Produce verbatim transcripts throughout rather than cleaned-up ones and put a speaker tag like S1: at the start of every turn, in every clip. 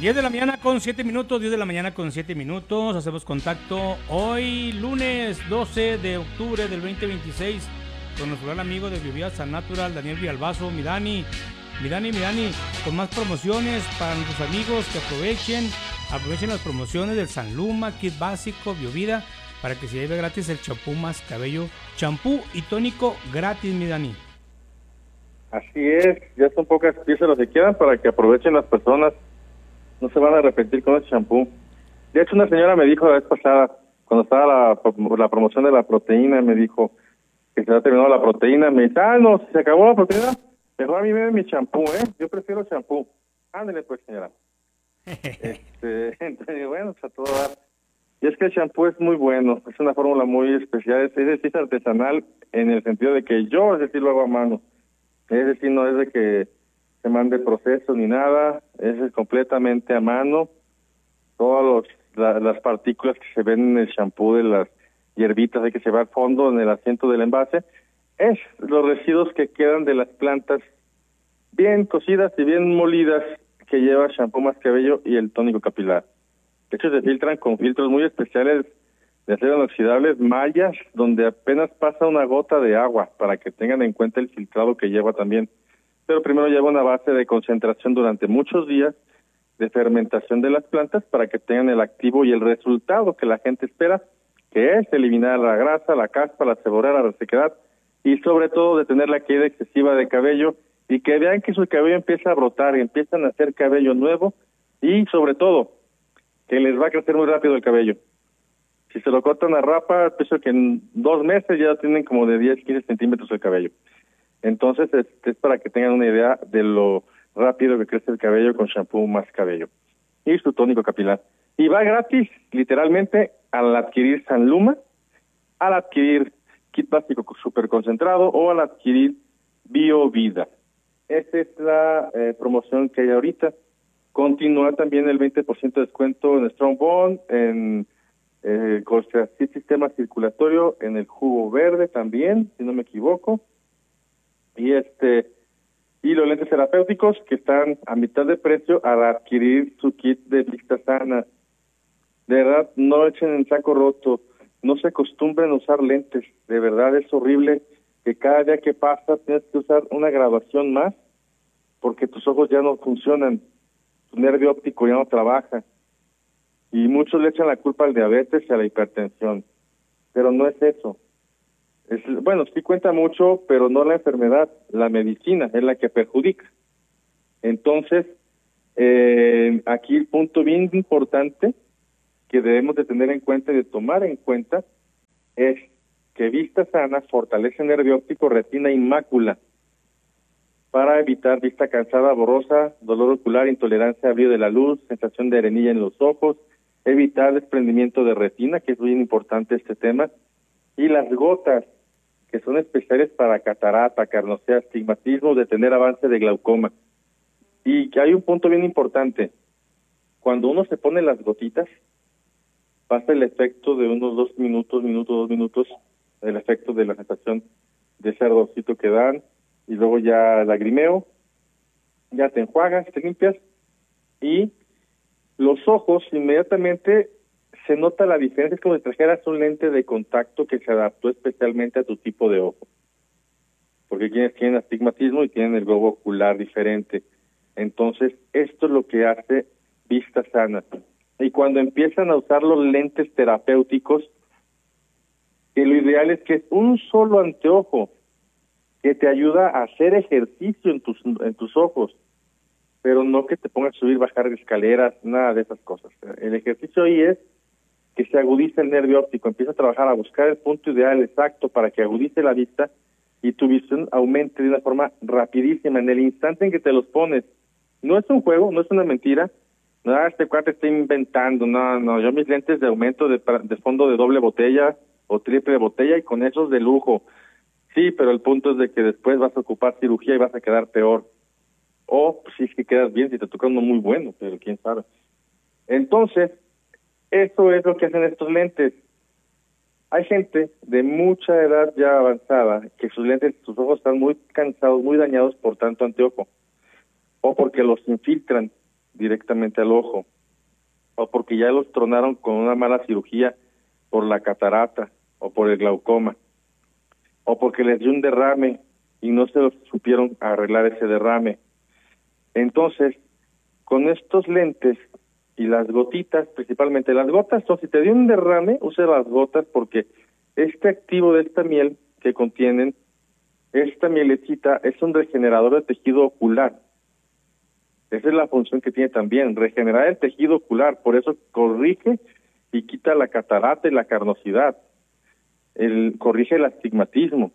S1: diez de la mañana con siete minutos, diez de la mañana con siete minutos, hacemos contacto hoy lunes doce de octubre del veinte veintiséis con nuestro gran amigo de Biovía San Natural, Daniel Villalbazo. Mi Dani, mi Dani, mi Dani, con más promociones para nuestros amigos que aprovechen, aprovechen las promociones del San Luma, Kit Básico, Biovida, para que se lleve gratis el champú más cabello, champú y tónico gratis, mi Dani.
S2: Así es, ya son pocas piezas las que quedan para que aprovechen las personas. No se van a arrepentir con ese champú. De hecho, una señora me dijo la vez pasada, cuando estaba la, la promoción de la proteína, me dijo que se había terminado la proteína. Me dice, ah, no, si se acabó la proteína, mejor a mí me den mi champú, ¿eh? Yo prefiero champú. Ándale, pues, señora. este, entonces, bueno, pues a todo dar. Y es que el champú es muy bueno, es una fórmula muy especial, es, es decir, artesanal, en el sentido de que yo, es decir, lo hago a mano. Es decir, no es de que se mande proceso ni nada, es completamente a mano. Todas los, la, las partículas que se ven en el champú de las hierbitas de que se va al fondo en el asiento del envase, es los residuos que quedan de las plantas bien cocidas y bien molidas que lleva champú más cabello y el tónico capilar. De hecho, se filtran con filtros muy especiales de acero inoxidables, mallas, donde apenas pasa una gota de agua, para que tengan en cuenta el filtrado que lleva también. Pero primero lleva una base de concentración durante muchos días de fermentación de las plantas para que tengan el activo y el resultado que la gente espera, que es eliminar la grasa, la caspa, la seborrea, la resequedad y sobre todo detener la caída excesiva de cabello y que vean que su cabello empieza a brotar y empiezan a hacer cabello nuevo y sobre todo que les va a crecer muy rápido el cabello. Si se lo cortan a rapa, pienso que en dos meses ya tienen como de diez, quince centímetros de cabello. Entonces, es, es para que tengan una idea de lo rápido que crece el cabello con shampoo más cabello. Y su tónico capilar. Y va gratis, literalmente, al adquirir San Luma, al adquirir kit básico super concentrado o al adquirir Biovida. Esta es la eh, promoción que hay ahorita. Continúa también el veinte por ciento de descuento en Strong Bond, en eh, Colchacid Sistema Circulatorio, en el jugo verde también, si no me equivoco. Y este y los lentes terapéuticos que están a mitad de precio al adquirir su kit de vista sana. De verdad, no echen en saco roto, no se acostumbren a usar lentes. De verdad es horrible que cada día que pasa tienes que usar una graduación más porque tus ojos ya no funcionan, tu nervio óptico ya no trabaja. Y muchos le echan la culpa al diabetes y a la hipertensión, pero no es eso. Es, bueno, sí cuenta mucho, pero no la enfermedad, la medicina es la que perjudica. Entonces, eh, aquí el punto bien importante que debemos de tener en cuenta y de tomar en cuenta es que vista sana fortalece nervio óptico, retina y mácula para evitar vista cansada, borrosa, dolor ocular, intolerancia al brillo de la luz, sensación de arenilla en los ojos, evitar desprendimiento de retina, que es muy importante este tema, y las gotas, que son especiales para catarata, carnosea, astigmatismo, detener avance de glaucoma. Y que hay un punto bien importante. Cuando uno se pone las gotitas, pasa el efecto de unos dos minutos, minuto, dos minutos, el efecto de la sensación de ese ardorcito que dan, y luego ya lagrimeo, ya te enjuagas, te limpias, y los ojos inmediatamente se nota la diferencia, es como si trajeras un lente de contacto que se adaptó especialmente a tu tipo de ojo. Porque quienes tienen astigmatismo y tienen el globo ocular diferente. Entonces, esto es lo que hace vista sana. Y cuando empiezan a usar los lentes terapéuticos, que lo ideal es que es un solo anteojo que te ayuda a hacer ejercicio en tus, en tus ojos, pero no que te pongas a subir, bajar escaleras, nada de esas cosas. El ejercicio ahí es que se agudiza el nervio óptico, empieza a trabajar a buscar el punto ideal exacto para que agudice la vista y tu visión aumente de una forma rapidísima en el instante en que te los pones. No es un juego, no es una mentira. No, este cuate está inventando. No, no, yo mis lentes de aumento de, de fondo de doble botella o triple botella y con esos de lujo. Sí, pero el punto es de que después vas a ocupar cirugía y vas a quedar peor. O si es que quedas bien, si te toca uno muy bueno, pero quién sabe. Entonces, eso es lo que hacen estos lentes. Hay gente de mucha edad ya avanzada que sus lentes, sus ojos están muy cansados, muy dañados por tanto anteojo, o porque los infiltran. directamente al ojo, o porque ya los tronaron con una mala cirugía por la catarata o por el glaucoma, o porque les dio un derrame y no se supieron arreglar ese derrame. Entonces, con estos lentes y las gotitas, principalmente las gotas, o si te dio un derrame, use las gotas porque este activo de esta miel que contienen, esta mielecita es un regenerador de tejido ocular. Esa es la función que tiene también, regenerar el tejido ocular, por eso corrige y quita la catarata y la carnosidad, el, corrige el astigmatismo,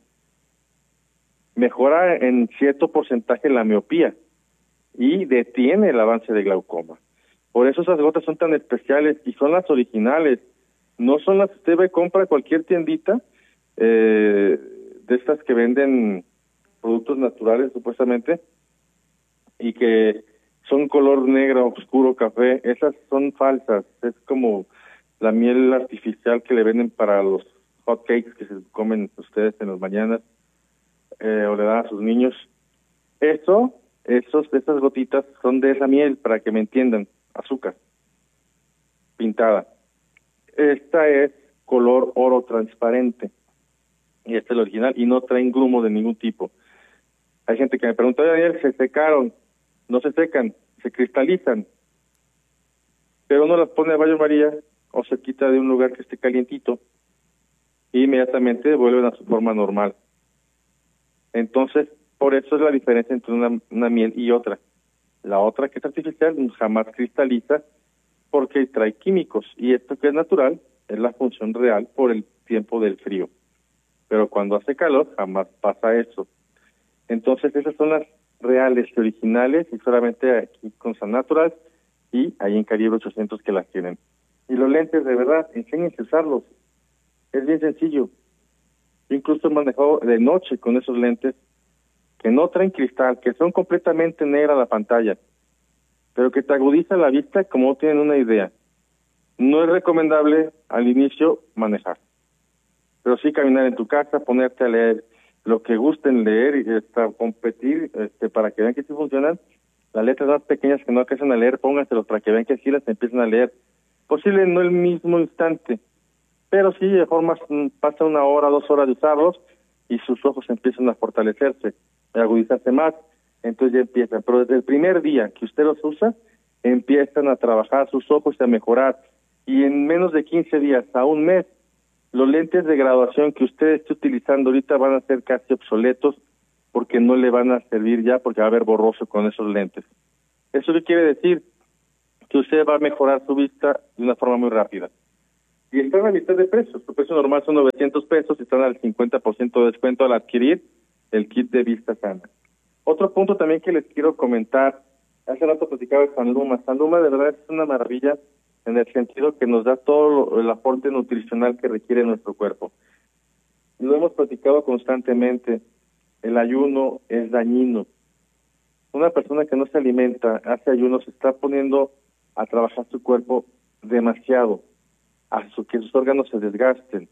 S2: mejora en cierto porcentaje la miopía y detiene el avance de glaucoma. Por eso esas gotas son tan especiales y son las originales, no son las que usted ve, compra cualquier tiendita eh, de estas que venden productos naturales supuestamente y que son color negro, oscuro, café. Esas son falsas, es como la miel artificial que le venden para los hot cakes que se comen ustedes en las mañanas eh, o le dan a sus niños. Eso, esos, esas gotitas son de esa miel, para que me entiendan, azúcar pintada. Esta es color oro transparente y este es el original y no traen grumo de ningún tipo. Hay gente que me pregunta, Daniel, ¿se secaron? No se secan, se cristalizan, pero uno las pone a baño María o se quita de un lugar que esté calientito e inmediatamente vuelven a su forma normal. Entonces, por eso es la diferencia entre una, una miel y otra. La otra, que es artificial, jamás cristaliza porque trae químicos, y esto que es natural es la función real por el tiempo del frío. Pero cuando hace calor jamás pasa eso. Entonces esas son las reales y originales, y solamente aquí con San Natural y ahí en Calibre ochocientos que las tienen. Y los lentes, de verdad, enséñense a usarlos. Es bien sencillo. Yo incluso he manejado de noche con esos lentes que no traen cristal, que son completamente negra la pantalla, pero que te agudiza la vista como no tienen una idea. No es recomendable al inicio manejar, pero sí caminar en tu casa, ponerte a leer lo que gusten leer y este, competir este, para que vean que sí funcionan. Las letras más pequeñas que no alcanzan a leer, pónganselos para que vean que sí las empiezan a leer. Posible no el mismo instante, pero sí de forma, pasa una hora, dos horas de usarlos y sus ojos empiezan a fortalecerse, a agudizarse más, entonces ya empiezan. Pero desde el primer día que usted los usa, empiezan a trabajar sus ojos y a mejorar. Y en menos de quince días a un mes, los lentes de graduación que usted esté utilizando ahorita van a ser casi obsoletos porque no le van a servir ya, porque va a haber borroso con esos lentes. Eso qué quiere decir que usted va a mejorar su vista de una forma muy rápida. Y están a mitad de precio. Su precio normal son novecientos pesos y están al cincuenta por ciento de descuento al adquirir el kit de Vista Sana. Otro punto también que les quiero comentar, hace rato platicaba de Sanluma. Sanluma de verdad es una maravilla en el sentido que nos da todo el aporte nutricional que requiere nuestro cuerpo. Lo hemos platicado constantemente, el ayuno es dañino. Una persona que no se alimenta, hace ayuno, se está poniendo a trabajar su cuerpo demasiado, a su, que sus órganos se desgasten.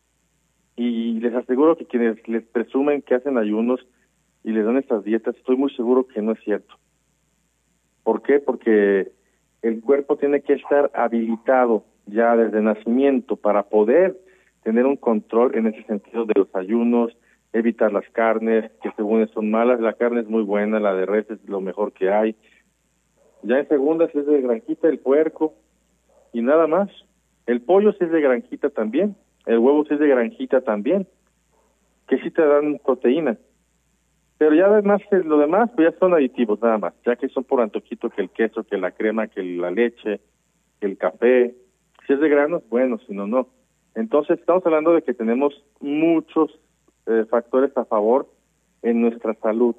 S2: Y les aseguro que quienes les presumen que hacen ayunos y les dan estas dietas, estoy muy seguro que no es cierto. ¿Por qué? Porque el cuerpo tiene que estar habilitado ya desde nacimiento para poder tener un control en ese sentido de los ayunos, evitar las carnes, que según son malas. La carne es muy buena, la de res es lo mejor que hay. Ya en segundas es de granjita el puerco y nada más. El pollo sí es de granjita también, el huevo sí es de granjita también, que sí te dan proteína. Pero ya además, lo demás pues ya son aditivos nada más, ya que son por antojito, que el queso, que la crema, que la leche, que el café. Si es de granos, bueno, si no, no. Entonces estamos hablando de que tenemos muchos eh, factores a favor en nuestra salud.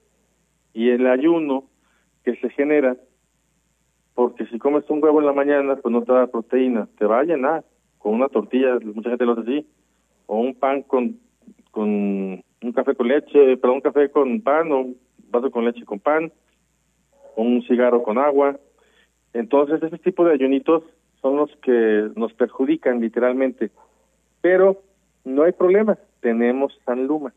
S2: Y el ayuno que se genera, porque si comes un huevo en la mañana, pues no te da proteína, te va a llenar con una tortilla, mucha gente lo hace así, o un pan con, con un café con leche, perdón, un café con pan, o un vaso con leche con pan, o un cigarro con agua. Entonces, ese tipo de ayunitos son los que nos perjudican literalmente. Pero no hay problema, tenemos Sanluma.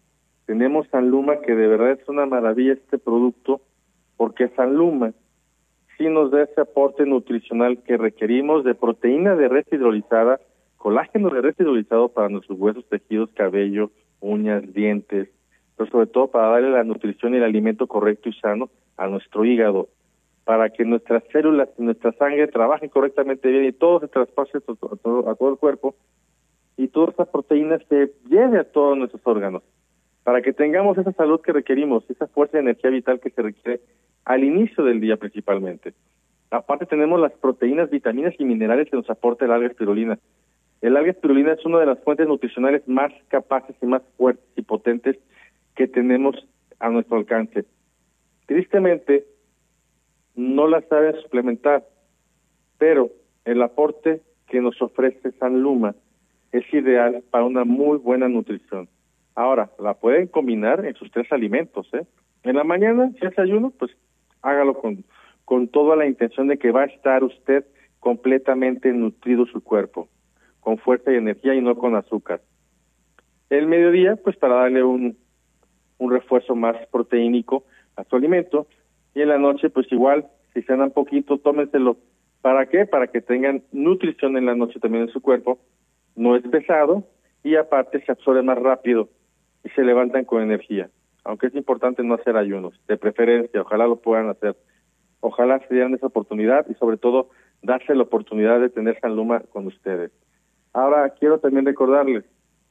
S2: Tenemos Sanluma, que de verdad es una maravilla este producto, porque Sanluma sí nos da ese aporte nutricional que requerimos de proteína de res hidrolizada, colágeno de res hidrolizado para nuestros huesos, tejidos, cabello, uñas, dientes, pero sobre todo para darle la nutrición y el alimento correcto y sano a nuestro hígado, para que nuestras células y nuestra sangre trabajen correctamente bien y todo se traspase a todo, a todo el cuerpo y toda esa proteína se lleve a todos nuestros órganos, para que tengamos esa salud que requerimos, esa fuerza de energía vital que se requiere al inicio del día principalmente. Aparte tenemos las proteínas, vitaminas y minerales que nos aporta el alga espirulina. El alga espirulina es una de las fuentes nutricionales más capaces y más fuertes y potentes que tenemos a nuestro alcance. Tristemente, no la saben suplementar, pero el aporte que nos ofrece San Luma es ideal para una muy buena nutrición. Ahora, la pueden combinar en sus tres alimentos, ¿eh? En la mañana, si es ayuno, pues hágalo con, con toda la intención de que va a estar usted completamente nutrido su cuerpo, con fuerza y energía y no con azúcar. El mediodía, pues para darle un, un refuerzo más proteínico a su alimento, y en la noche, pues igual, si cenan poquito, tómenselo. ¿Para qué? Para que tengan nutrición en la noche también en su cuerpo, no es pesado, y aparte se absorbe más rápido y se levantan con energía. Aunque es importante no hacer ayunos, de preferencia, ojalá lo puedan hacer. Ojalá se dieran esa oportunidad y sobre todo darse la oportunidad de tener San Luma con ustedes. Ahora quiero también recordarles,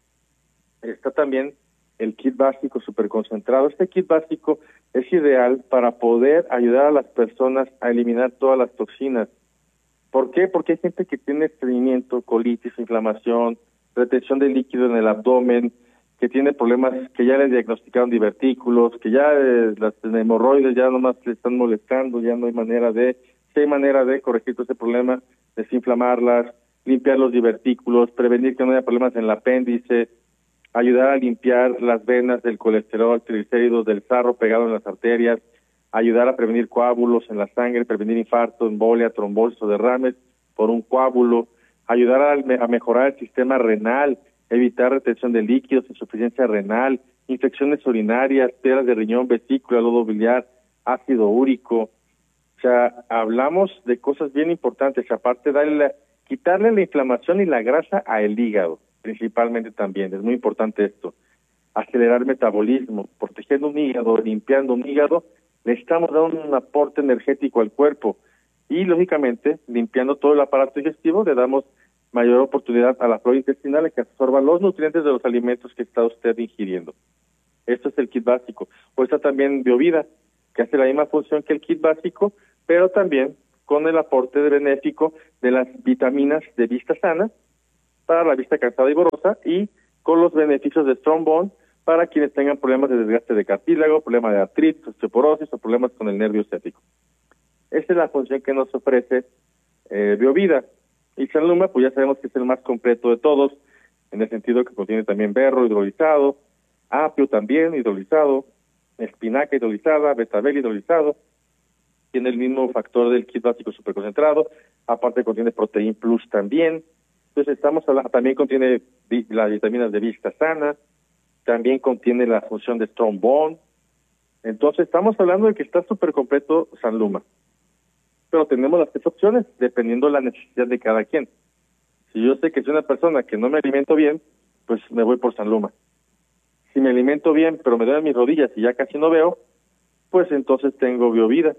S2: está también el kit básico super concentrado. Este kit básico es ideal para poder ayudar a las personas a eliminar todas las toxinas. ¿Por qué? Porque hay gente que tiene estreñimiento, colitis, inflamación, retención de líquido en el abdomen, que tiene problemas, que ya le diagnosticaron divertículos, que ya eh, las hemorroides ya nomás le están molestando, ya no hay manera de, si hay manera de corregir todo ese problema, desinflamarlas, limpiar los divertículos, prevenir que no haya problemas en el apéndice, ayudar a limpiar las venas del colesterol, triglicéridos, del sarro pegado en las arterias, ayudar a prevenir coágulos en la sangre, prevenir infarto, embolia, trombosis o derrames por un coágulo, ayudar a, a mejorar el sistema renal, evitar retención de líquidos, insuficiencia renal, infecciones urinarias, piedras de riñón, vesícula, lodo biliar, ácido úrico. O sea, hablamos de cosas bien importantes, aparte darle la, quitarle la inflamación y la grasa al hígado, principalmente también, es muy importante esto. Acelerar metabolismo, protegiendo un hígado, limpiando un hígado, le estamos dando un aporte energético al cuerpo y, lógicamente, limpiando todo el aparato digestivo, le damos mayor oportunidad a la flora intestinal de que absorba los nutrientes de los alimentos que está usted ingiriendo. Esto es el kit básico. O está también Biovida, que hace la misma función que el kit básico, pero también con el aporte benéfico de las vitaminas de vista sana para la vista cansada y borrosa y con los beneficios de Strong Bone para quienes tengan problemas de desgaste de cartílago, problemas de artritis, osteoporosis o problemas con el nervio ciático. Esa es la función que nos ofrece eh, Biovida. Y San Luma, pues ya sabemos que es el más completo de todos, en el sentido que contiene también berro hidrolizado, apio también hidrolizado, espinaca hidrolizada, betabel hidrolizado, tiene el mismo factor del kit básico superconcentrado, aparte contiene Protein Plus también. Entonces estamos hablando, también contiene las vitaminas de vista sana, también contiene la función de Strong Bone. Entonces estamos hablando de que está súper completo San Luma. Pero tenemos las tres opciones, dependiendo de la necesidad de cada quien. Si yo sé que soy una persona que no me alimento bien, pues me voy por San Luma. Si me alimento bien, pero me duelen mis rodillas y ya casi no veo, pues entonces tengo Biovida.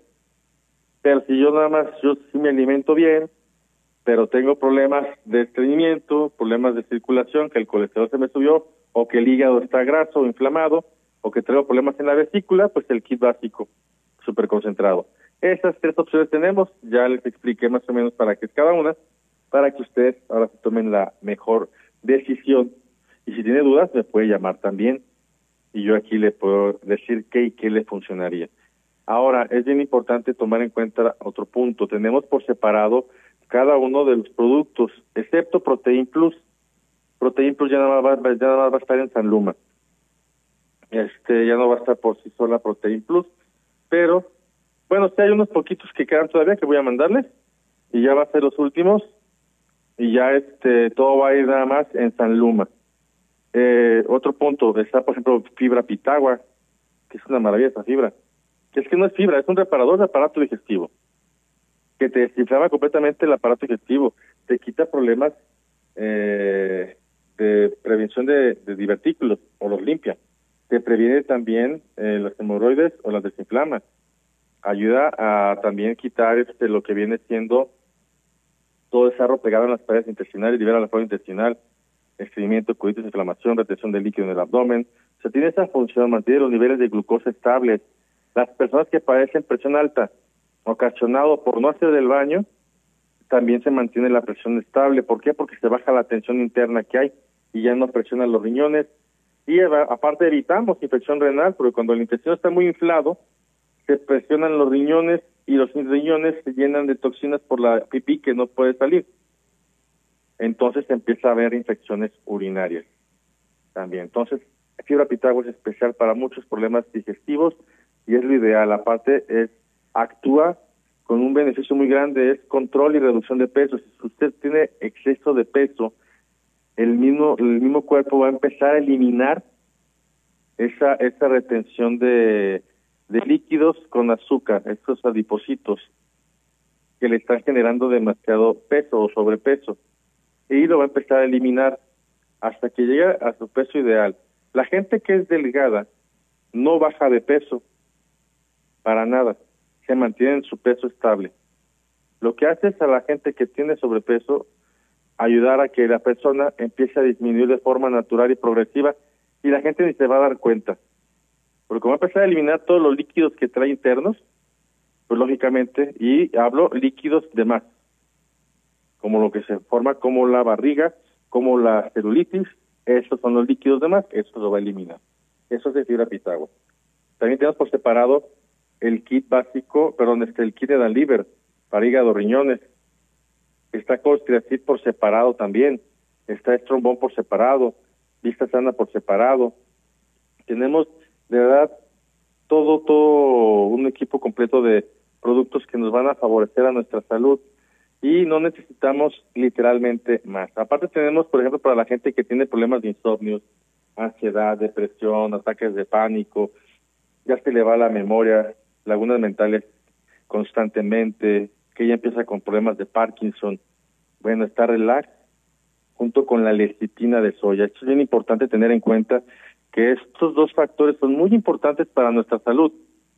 S2: Pero si yo nada más, yo sí me alimento bien, pero tengo problemas de estreñimiento, problemas de circulación, que el colesterol se me subió, o que el hígado está graso o inflamado, o que traigo problemas en la vesícula, pues el kit básico súper concentrado. Esas tres opciones tenemos, ya les expliqué más o menos para qué es cada una, para que ustedes ahora se tomen la mejor decisión. Y si tiene dudas, me puede llamar también, y yo aquí le puedo decir qué y qué le funcionaría. Ahora, es bien importante tomar en cuenta otro punto. Tenemos por separado cada uno de los productos, excepto Protein Plus. Protein Plus ya nada más va, ya nada más va a estar en San Luma. Este, ya no va a estar por sí sola Protein Plus, pero bueno, sí hay unos poquitos que quedan todavía que voy a mandarles y ya va a ser los últimos y ya este todo va a ir nada más en San Luma. Eh, otro punto, está por ejemplo fibra pitagua, que es una maravilla esa fibra, que es que no es fibra, es un reparador de aparato digestivo. que te desinflama completamente el aparato digestivo, te quita problemas eh, de prevención de, de divertículos o los limpia, te previene también eh, los hemorroides o las desinflama, ayuda a también quitar este lo que viene siendo todo el sarro pegado en las paredes intestinales, libera la flora intestinal, estreñimiento, colitis, inflamación, retención de líquido en el abdomen. O sea, tiene esa función, mantiene los niveles de glucosa estables. Las personas que padecen presión alta, ocasionado por no hacer del baño, también se mantiene la presión estable. ¿Por qué? Porque se baja la tensión interna que hay y ya no presionan los riñones. Y aparte evitamos infección renal, porque cuando el intestino está muy inflado, se presionan los riñones y los riñones se llenan de toxinas por la pipí que no puede salir. Entonces empieza a haber infecciones urinarias también. Entonces, fibra Pitágoras es especial para muchos problemas digestivos y es lo ideal. Aparte, es actúa con un beneficio muy grande, es control y reducción de peso. Si usted tiene exceso de peso, el mismo el mismo cuerpo va a empezar a eliminar esa esa retención de, de líquidos con azúcar, estos adipocitos que le están generando demasiado peso o sobrepeso, y lo va a empezar a eliminar hasta que llegue a su peso ideal. La gente que es delgada no baja de peso para nada, se mantiene en su peso estable. Lo que hace es a la gente que tiene sobrepeso ayudar a que la persona empiece a disminuir de forma natural y progresiva y la gente ni se va a dar cuenta. Porque como va a empezar a eliminar todos los líquidos que trae internos, pues lógicamente, y hablo líquidos de más, como lo que se forma como la barriga, como la celulitis, esos son los líquidos de más, eso lo va a eliminar. Eso es de fibra Pitágoras. También tenemos por separado el kit básico, perdón, este el kit de Liver para hígado, riñones. Está Colstriacid por separado también, está Estrombón por separado, Vista Sana por separado. Tenemos de verdad todo todo un equipo completo de productos que nos van a favorecer a nuestra salud y no necesitamos literalmente más. Aparte tenemos, por ejemplo, para la gente que tiene problemas de insomnio, ansiedad, depresión, ataques de pánico, ya se le va la memoria, lagunas mentales constantemente, que ya empieza con problemas de Parkinson. Bueno, está Relax junto con la lecitina de soya. Esto es bien importante tener en cuenta que estos dos factores son muy importantes para nuestra salud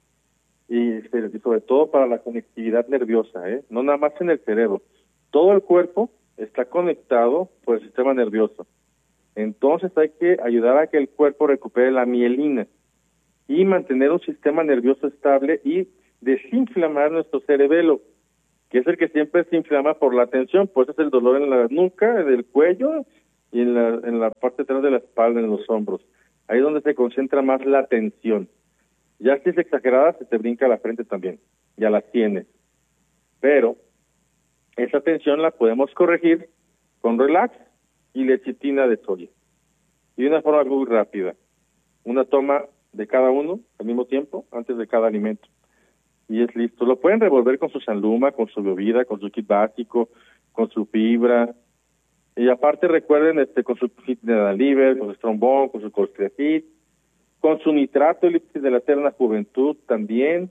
S2: y sobre todo para la conectividad nerviosa, ¿eh? No nada más en el cerebro. Todo el cuerpo está conectado por el sistema nervioso. Entonces hay que ayudar a que el cuerpo recupere la mielina y mantener un sistema nervioso estable y desinflamar nuestro cerebelo, que es el que siempre se inflama por la tensión, pues es el dolor en la nuca, en el cuello y en la, en la parte atrás de la espalda, en los hombros. Ahí es donde se concentra más la tensión. Ya si es exagerada, se te brinca a la frente también, ya la tienes. Pero esa tensión la podemos corregir con Relax y lecitina de soya. Y de una forma muy rápida. Una toma de cada uno al mismo tiempo, antes de cada alimento. Y es listo. Lo pueden revolver con su Sanluma, con su bebida, con su kit básico, con su fibra. Y aparte recuerden este con su kit de Liver, con su Estrombón, con su Colstriacid, con su nitrato elixir de la eterna juventud también.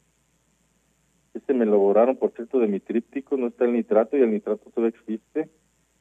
S2: Este me lo borraron por cierto de mi tríptico, no está el nitrato y el nitrato todavía existe.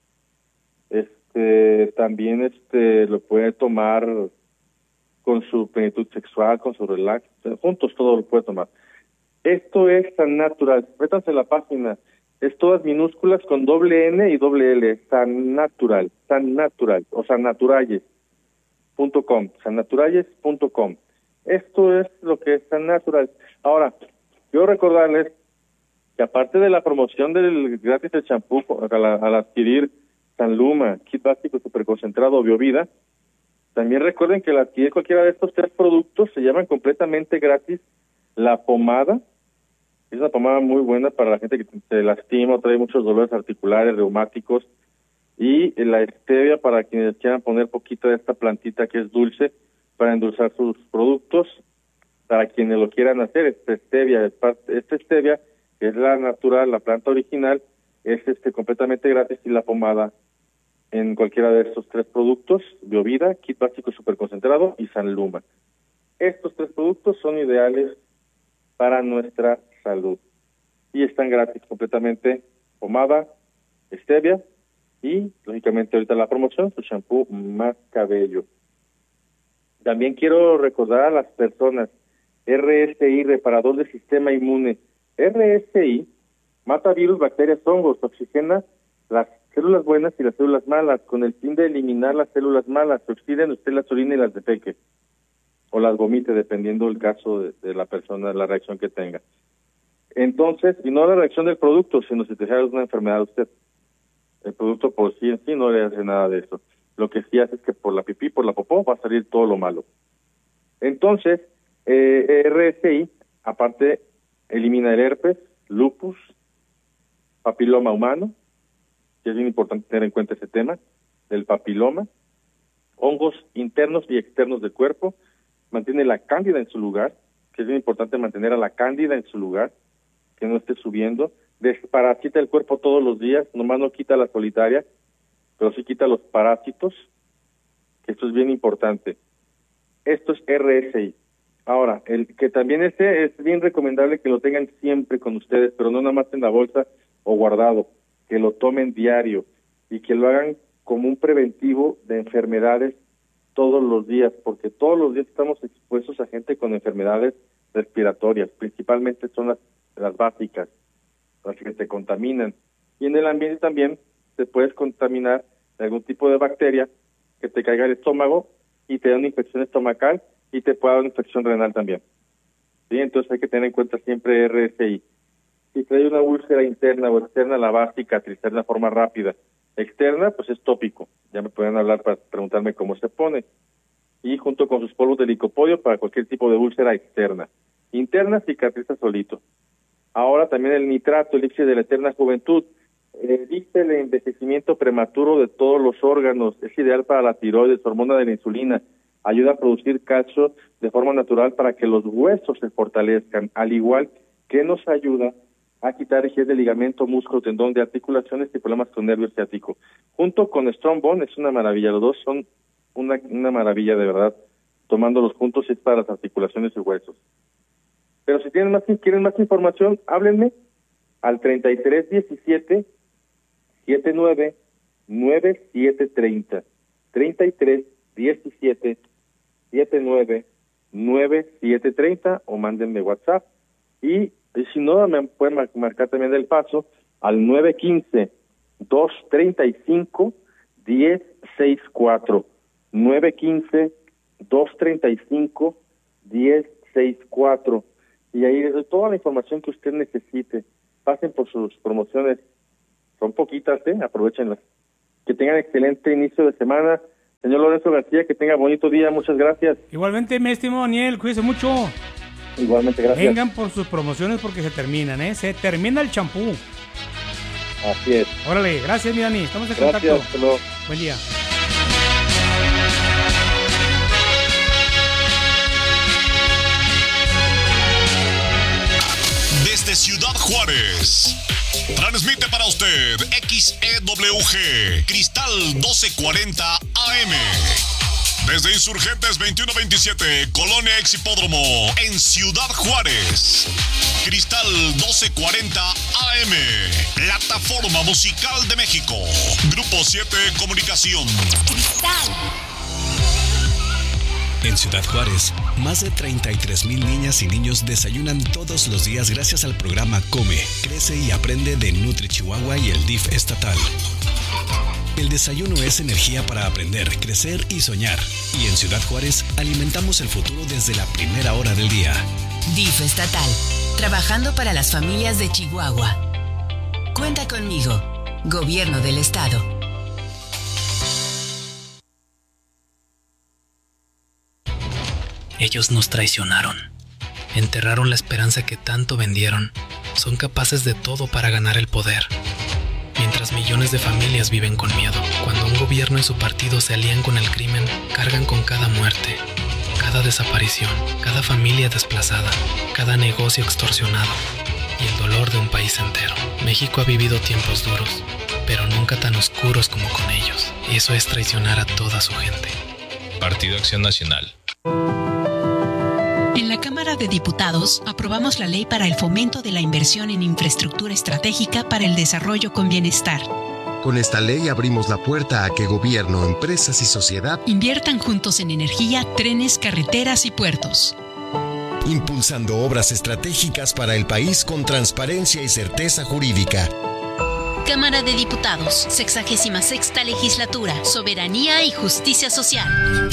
S2: Este también este lo puede tomar con su plenitud sexual, con su Relax, juntos todo lo puede tomar. Esto es San Natural, métanse la página, es todas minúsculas con doble N y doble L, San Natural, San Natural, o San Naturalles punto com, san naturalles punto com. Esto es lo que es San Natural. Ahora, quiero recordarles que aparte de la promoción del gratis del champú al, al adquirir Sanluma, kit básico superconcentrado o Biovida, también recuerden que al adquirir cualquiera de estos tres productos se llaman completamente gratis la pomada. Es una pomada muy buena para la gente que se lastima o trae muchos dolores articulares, reumáticos. Y la stevia para quienes quieran poner poquito de esta plantita que es dulce para endulzar sus productos. Para quienes lo quieran hacer, esta stevia, esta stevia que es la natural, la planta original, es este completamente gratis y la pomada en cualquiera de estos tres productos, Biovida, kit básico superconcentrado y Sanluma. Estos tres productos son ideales para nuestra salud y están están gratis completamente, pomada, stevia y, lógicamente, ahorita la promoción, su shampoo Más Cabello. También quiero recordar a las personas, R S I, reparador del sistema inmune. R S I mata virus, bacterias, hongos, oxigena las células buenas y las células malas, con el fin de eliminar las células malas. Se oxiden, usted las orina y las defeque, o las vomite, dependiendo del caso de, de la persona, la reacción que tenga. Entonces, y no la reacción del producto, sino si te deja una enfermedad a usted. El producto por sí en sí no le hace nada de eso. Lo que sí hace es que por la pipí, por la popó, va a salir todo lo malo. Entonces, eh, R S I, aparte, elimina el herpes, lupus, papiloma humano, que es bien importante tener en cuenta ese tema, del papiloma, hongos internos y externos del cuerpo, mantiene la cándida en su lugar, que es bien importante mantener a la cándida en su lugar, que no esté subiendo, desparasita el cuerpo todos los días, nomás no quita la solitaria, pero sí quita los parásitos, que esto es bien importante. Esto es R S I. Ahora, el que también este es bien recomendable que lo tengan siempre con ustedes, pero no nada más en la bolsa o guardado, que lo tomen diario y que lo hagan como un preventivo de enfermedades todos los días, porque todos los días estamos expuestos a gente con enfermedades respiratorias, principalmente son las, las básicas, las que te contaminan. Y en el ambiente también te puedes contaminar de algún tipo de bacteria que te caiga el estómago y te da una infección estomacal y te puede dar una infección renal también. ¿Sí? Entonces hay que tener en cuenta siempre R S I. Si trae una úlcera interna o externa, la va a cicatrizar de una forma rápida. Externa, pues es tópico. Ya me pueden hablar para preguntarme cómo se pone. Y junto con sus polvos de licopodio para cualquier tipo de úlcera externa. Interna, cicatriza solito. Ahora también el nitrato, elixir de la eterna juventud. Evita el envejecimiento prematuro de todos los órganos. Es ideal para la tiroides, hormona de la insulina. Ayuda a producir calcio de forma natural para que los huesos se fortalezcan, al igual que nos ayuda a quitar rigidez de ligamento, músculo, tendón, de articulaciones y problemas con nervio ciático. Junto con Strong Bone es una maravilla, los dos son una, una maravilla de verdad, tomándolos juntos es para las articulaciones y huesos. Pero si tienen más, si quieren más información, háblenme al treinta y tres diecisiete setenta y nueve nueve siete treinta, treinta y tres diecisiete setenta y nueve nueve siete treinta o mándenme WhatsApp y, y si no me pueden mar- marcar también del paso al nueve uno cinco dos tres cinco uno cero seis cuatro, nueve uno cinco dos tres cinco uno cero seis cuatro, y ahí les doy toda la información que usted necesite. Pasen por sus promociones, son poquitas, ¿eh? Aprovechenlas. Que tengan excelente inicio de semana. Señor Lorenzo García, que tenga bonito día, muchas gracias.
S1: Igualmente, mi estimado Daniel, cuídese mucho.
S2: Igualmente, gracias.
S1: Vengan por sus promociones porque se terminan, ¿eh? Se termina el champú.
S2: Así es.
S1: Órale, gracias, mi Dani, estamos en
S2: Gracias,
S1: contacto.
S2: hasta luego.
S1: Buen día.
S3: Desde Ciudad Juárez, transmite para usted X E W G, Cristal doce cuarenta A M. Desde Insurgentes veintiuno veintisiete, Colonia Ex Hipódromo, en Ciudad Juárez. Cristal doce cuarenta A M, Plataforma Musical de México. Grupo siete Comunicación.
S4: Cristal.
S5: En Ciudad Juárez, más de treinta y tres mil niñas y niños desayunan todos los días gracias al programa Come, Crece y Aprende de Nutri Chihuahua y el D I F estatal. El desayuno es energía para aprender, crecer y soñar. Y en Ciudad Juárez alimentamos el futuro desde la primera hora del día.
S4: D I F estatal, trabajando para las familias de Chihuahua. Cuenta conmigo, Gobierno del Estado.
S6: Ellos nos traicionaron, enterraron la esperanza que tanto vendieron, son capaces de todo para ganar el poder. Mientras millones de familias viven con miedo, cuando un gobierno y su partido se alían con el crimen, cargan con cada muerte, cada desaparición, cada familia desplazada, cada negocio extorsionado y el dolor de un país entero. México ha vivido tiempos duros, pero nunca tan oscuros como con ellos, y eso es traicionar a toda su gente.
S7: Partido Acción Nacional.
S8: En la Cámara
S7: Cámara de Diputados aprobamos la Ley para el Fomento de la Inversión en Infraestructura Estratégica para el Desarrollo con Bienestar.
S8: Con esta ley abrimos la puerta a que gobierno, empresas y sociedad
S7: inviertan juntos en energía, trenes, carreteras y puertos.
S8: Impulsando obras estratégicas para el país con transparencia y certeza jurídica.
S9: Cámara de Diputados, sexagésima sexta Legislatura, Soberanía y Justicia Social.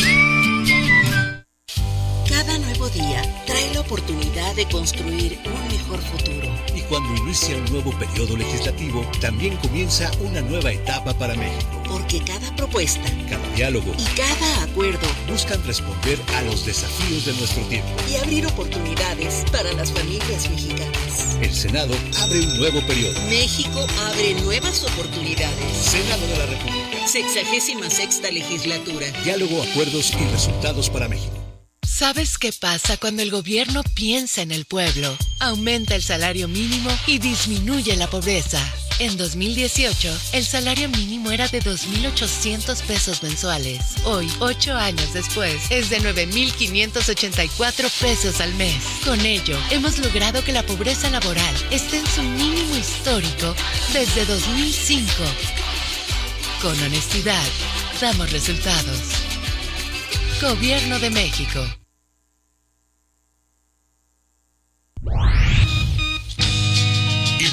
S10: Cada nuevo día trae la oportunidad de construir un mejor futuro.
S11: Y cuando inicia un nuevo periodo legislativo, también comienza una nueva etapa para México.
S10: Porque cada propuesta,
S11: cada diálogo
S10: y cada acuerdo
S11: buscan responder a los desafíos de nuestro tiempo
S10: y abrir oportunidades para las familias mexicanas.
S11: El Senado abre un nuevo periodo.
S10: México abre nuevas oportunidades.
S11: Senado de la República.
S10: Sexagésima sexta Legislatura.
S11: Diálogo, acuerdos y resultados para México.
S12: ¿Sabes qué pasa cuando el gobierno piensa en el pueblo? Aumenta el salario mínimo y disminuye la pobreza. En dos mil dieciocho, el salario mínimo era de dos mil ochocientos pesos mensuales. Hoy, ocho años después, es de nueve mil quinientos ochenta y cuatro pesos al mes. Con ello, hemos logrado que la pobreza laboral esté en su mínimo histórico desde dos mil cinco. Con honestidad, damos resultados. Gobierno de México.